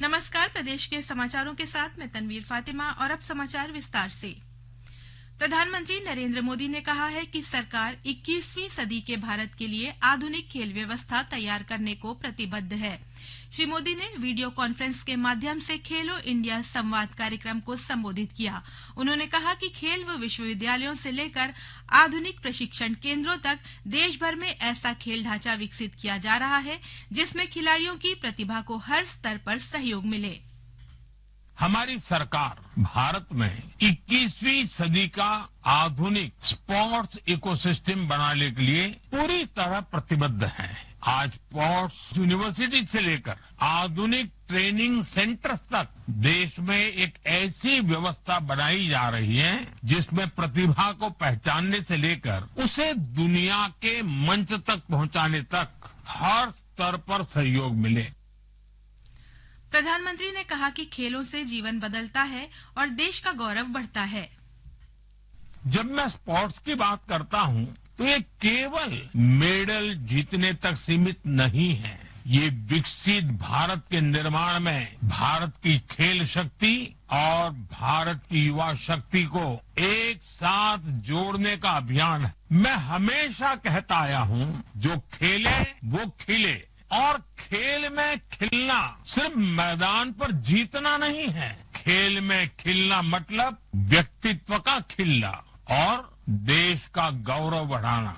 नमस्कार, प्रदेश के समाचारों के साथ मैं तनवीर फातिमा और अब समाचार विस्तार से। प्रधानमंत्री नरेंद्र मोदी ने कहा है कि सरकार 21वीं सदी के भारत के लिए आधुनिक खेल व्यवस्था तैयार करने को प्रतिबद्ध है। श्री मोदी ने वीडियो कॉन्फ्रेंस के माध्यम से खेलो इंडिया संवाद कार्यक्रम को संबोधित किया। उन्होंने कहा कि खेल व विश्वविद्यालयों से लेकर आधुनिक प्रशिक्षण केंद्रों तक देश भर में ऐसा खेल ढांचा विकसित किया जा रहा है जिसमें खिलाड़ियों की प्रतिभा को हर स्तर पर सहयोग मिले। हमारी सरकार भारत में 21वीं सदी का आधुनिक स्पोर्ट्स इकोसिस्टम बनाने के लिए पूरी तरह प्रतिबद्ध है। आज स्पोर्ट्स यूनिवर्सिटी से लेकर आधुनिक ट्रेनिंग सेंटर्स तक देश में एक ऐसी व्यवस्था बनाई जा रही है जिसमें प्रतिभा को पहचानने से लेकर उसे दुनिया के मंच तक पहुंचाने तक हर स्तर पर सहयोग मिले। प्रधानमंत्री ने कहा कि खेलों से जीवन बदलता है और देश का गौरव बढ़ता है। जब मैं स्पोर्ट्स की बात करता हूं तो ये केवल मेडल जीतने तक सीमित नहीं है। ये विकसित भारत के निर्माण में भारत की खेल शक्ति और भारत की युवा शक्ति को एक साथ जोड़ने का अभियान है। मैं हमेशा कहता आया हूं, जो खेले वो खिले। और खेल में खिलना सिर्फ मैदान पर जीतना नहीं है। खेल में खिलना मतलब व्यक्तित्व का खिलना और देश का गौरव बढ़ाना।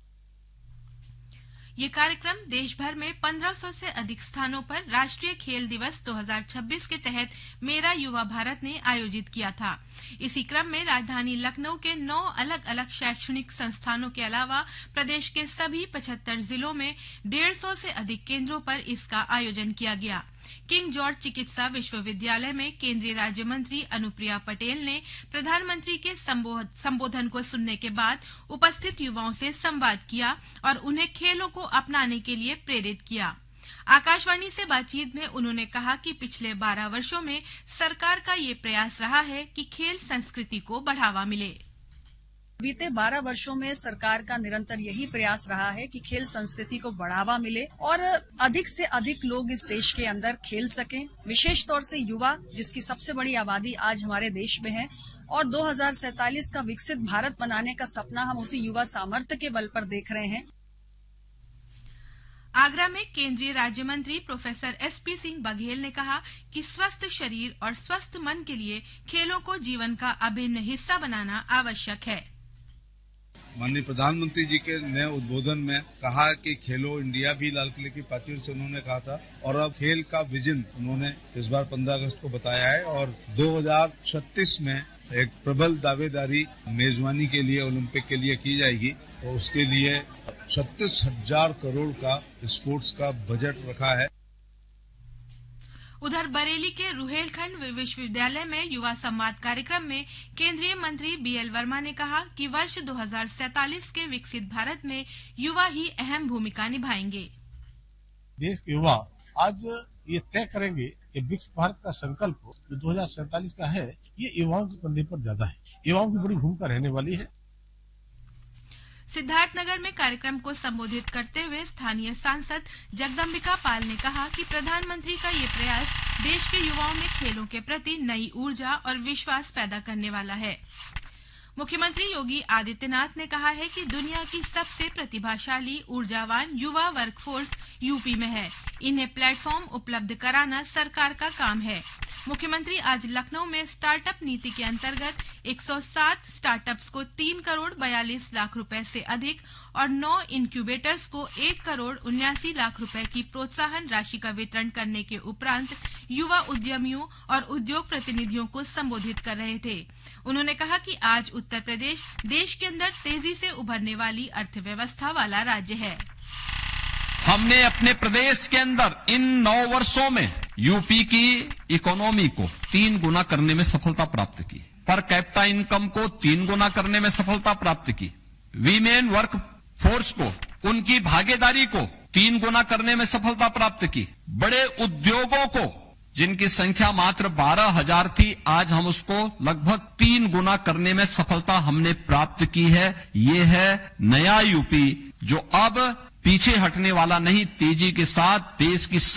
ये कार्यक्रम देश भर में 1500 से अधिक स्थानों पर राष्ट्रीय खेल दिवस 2026 के तहत मेरा युवा भारत ने आयोजित किया था। इसी क्रम में राजधानी लखनऊ के 9 अलग अलग शैक्षणिक संस्थानों के अलावा प्रदेश के सभी 75 जिलों में 150 से अधिक केंद्रों पर इसका आयोजन किया गया। किंग जॉर्ज चिकित्सा विश्वविद्यालय में केंद्रीय राज्य मंत्री अनुप्रिया पटेल ने प्रधानमंत्री के संबोधन को सुनने के बाद उपस्थित युवाओं से संवाद किया और उन्हें खेलों को अपनाने के लिए प्रेरित किया। आकाशवाणी से बातचीत में उन्होंने कहा कि पिछले 12 वर्षों में सरकार का ये प्रयास रहा है कि खेल संस्कृति को बढ़ावा मिले। बीते 12 वर्षों में सरकार का निरंतर यही प्रयास रहा है कि खेल संस्कृति को बढ़ावा मिले और अधिक से अधिक लोग इस देश के अंदर खेल सकें, विशेष तौर से युवा, जिसकी सबसे बड़ी आबादी आज हमारे देश में है। और 2047 का विकसित भारत बनाने का सपना हम उसी युवा सामर्थ्य के बल पर देख रहे हैं। आगरा में केंद्रीय राज्य मंत्री प्रोफेसर SP सिंह बघेल ने कहा कि स्वस्थ शरीर और स्वस्थ मन के लिए खेलों को जीवन का अभिन्न हिस्सा बनाना आवश्यक है। माननीय प्रधानमंत्री जी के नए उद्बोधन में कहा कि खेलो इंडिया भी लाल किले की प्राचीर से उन्होंने कहा था और अब खेल का विजन उन्होंने इस बार 15 अगस्त को बताया है और 2036 में एक प्रबल दावेदारी मेजबानी के लिए ओलंपिक के लिए की जाएगी और उसके लिए 36,000 करोड़ का स्पोर्ट्स का बजट रखा है। उधर बरेली के रुहेलखंड विश्वविद्यालय में युवा संवाद कार्यक्रम में केंद्रीय मंत्री BL वर्मा ने कहा कि वर्ष 2047 के विकसित भारत में युवा ही अहम भूमिका निभाएंगे। देश के युवा आज ये तय करेंगे कि विकसित भारत का संकल्प जो 2047 का है, ये युवाओं के कंधे पर ज्यादा है। युवाओं की बड़ी भूमिका रहने वाली है। सिद्धार्थनगर में कार्यक्रम को संबोधित करते हुए स्थानीय सांसद जगदम्बिका पाल ने कहा कि प्रधानमंत्री का ये प्रयास देश के युवाओं में खेलों के प्रति नई ऊर्जा और विश्वास पैदा करने वाला है। मुख्यमंत्री योगी आदित्यनाथ ने कहा है कि दुनिया की सबसे प्रतिभाशाली ऊर्जावान युवा वर्कफोर्स यूपी में है। इन्हें प्लेटफॉर्म उपलब्ध कराना सरकार का काम है। मुख्यमंत्री आज लखनऊ में स्टार्टअप नीति के अंतर्गत 107 स्टार्टअप्स को 3 करोड़ 42 लाख रुपए से अधिक और 9 इंक्यूबेटर्स को 1 करोड़ 79 लाख रुपए की प्रोत्साहन राशि का वितरण करने के उपरांत युवा उद्यमियों और उद्योग प्रतिनिधियों को संबोधित कर रहे थे। उन्होंने कहा कि आज उत्तर प्रदेश देश के अंदर तेजी से उभरने वाली अर्थव्यवस्था वाला राज्य है। हमने अपने प्रदेश के अंदर इन 9 वर्षों में यूपी की इकोनॉमी को 3 गुना करने में सफलता प्राप्त की, पर कैपिटा इनकम को 3 गुना करने में सफलता प्राप्त की, वीमेन वर्क फोर्स को, उनकी भागीदारी को 3 गुना करने में सफलता प्राप्त की, बड़े उद्योगों को जिनकी संख्या मात्र 12,000 थी, आज हम उसको लगभग 3 गुना करने में सफलता हमने प्राप्त की है। ये है नया यूपी जो अब पीछे हटने वाला नहीं, तेजी के साथ देश की